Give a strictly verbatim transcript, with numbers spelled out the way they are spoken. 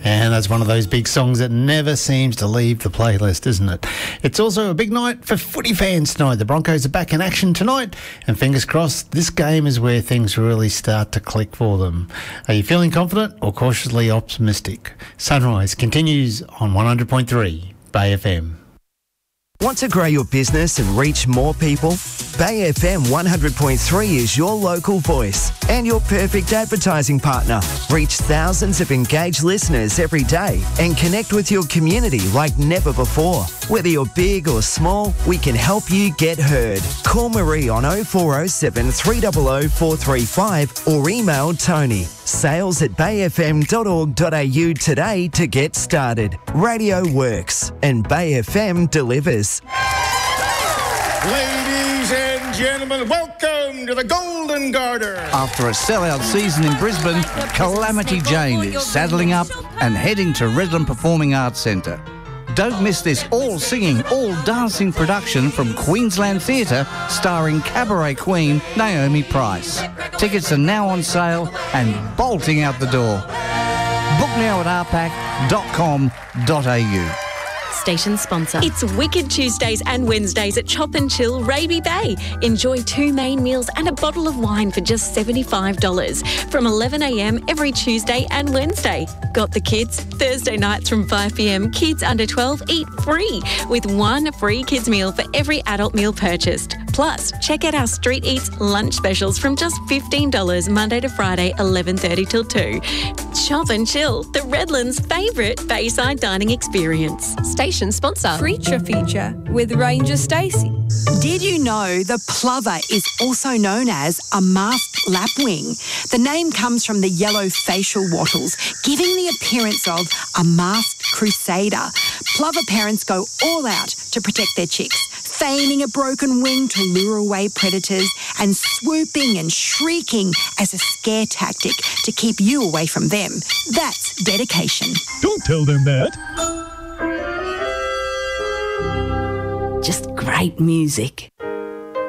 And that's one of those big songs that never seems to leave the playlist, isn't it? It's also a big night for footy fans tonight. The Broncos are back in action tonight, and fingers crossed, this game is where things really start to click for them. Are you feeling confident or cautiously optimistic? Sunrise continues on one hundred point three Bay F M. Want to grow your business and reach more people? Bay F M one hundred point three is your local voice and your perfect advertising partner. Reach thousands of engaged listeners every day and connect with your community like never before. Whether you're big or small, we can help you get heard. Call Marie on oh four oh seven, three hundred, four three five or email Tony. Sales at bay f m dot org dot a u today to get started. Radio works and Bay F M delivers. Ladies and gentlemen, welcome to the Golden Garter. After a sellout season in Brisbane, Calamity Jane is saddling up and heading to Redland Performing Arts Centre. Don't miss this all-singing, all-dancing production from Queensland Theatre starring cabaret queen Naomi Price. Tickets are now on sale and bolting out the door. Book now at r pac dot com dot a u. Station sponsor. It's Wicked Tuesdays and Wednesdays at Chop and Chill Raby Bay. Enjoy two main meals and a bottle of wine for just seventy-five dollars from eleven a m every Tuesday and Wednesday. Got the kids? Thursday nights from five p m, kids under twelve eat free with one free kids meal for every adult meal purchased. Plus, check out our Street Eats lunch specials from just fifteen dollars Monday to Friday, eleven thirty till two. Chop and Chill, the Redlands' favourite Bayside dining experience. Station sponsor. Creature Feature with Ranger Stacey. Did you know the plover is also known as a masked lapwing? The name comes from the yellow facial wattles, giving the appearance of a masked crusader. Plover parents go all out to protect their chicks, feigning a broken wing to lure away predators and swooping and shrieking as a scare tactic to keep you away from them. That's dedication. Don't tell them that. Just great music.